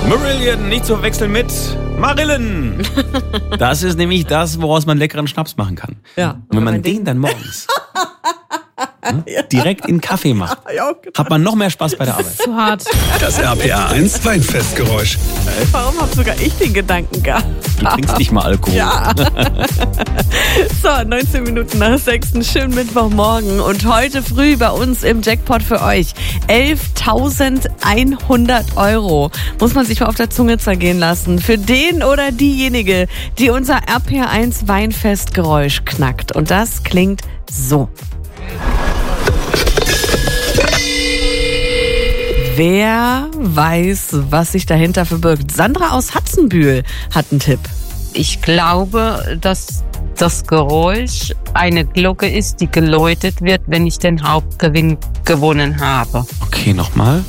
Marillion, nicht zu verwechseln mit Marillen. Das ist nämlich das, woraus man leckeren Schnaps machen kann. Ja. Und wenn man den dann morgens direkt in Kaffee macht, hat man noch mehr Spaß bei der Arbeit. Zu hart. Das RPA 1 Weinfestgeräusch. Warum hab sogar ich den Gedanken gehabt? Du trinkst nicht mal Alkohol. Ja. So, 19 Minuten nach 6. Schönen Mittwochmorgen. Und heute früh bei uns im Jackpot für euch 11.100 €. Muss man sich mal auf der Zunge zergehen lassen. Für den oder diejenige, die unser RPA1 Weinfestgeräusch knackt. Und das klingt so. Wer weiß, was sich dahinter verbirgt? Sandra aus Hatzenbühl hat einen Tipp. Ich glaube, dass das Geräusch eine Glocke ist, die geläutet wird, wenn ich den Hauptgewinn gewonnen habe. Okay, nochmal.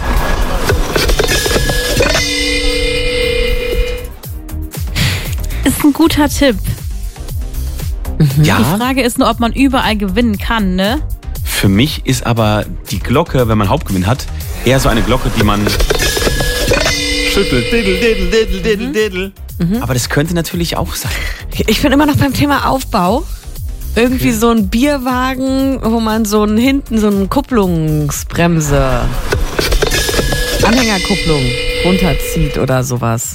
Ist ein guter Tipp. Ja. Die Frage ist nur, ob man überall gewinnen kann, ne? Für mich ist aber die Glocke, wenn man Hauptgewinn hat, eher so eine Glocke, die man schüttelt. Diddle, diddle, diddle, diddle, diddle. Aber das könnte natürlich auch sein. Ich bin immer noch beim Thema Aufbau. Irgendwie so ein Bierwagen, wo man hinten so eine Kupplungsbremse, Anhängerkupplung runterzieht oder sowas.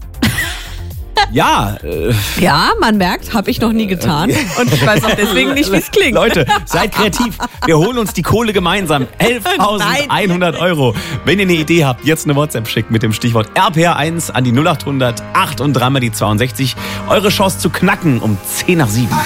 Ja. Ja, man merkt, habe ich noch nie getan. Und ich weiß auch deswegen nicht, wie es klingt. Leute, seid kreativ. Wir holen uns die Kohle gemeinsam. 11.100 €. Wenn ihr eine Idee habt, jetzt eine WhatsApp schickt mit dem Stichwort RPA1 an die 0800 8 und 3 mal die 62. Eure Chance zu knacken um 10 nach 7.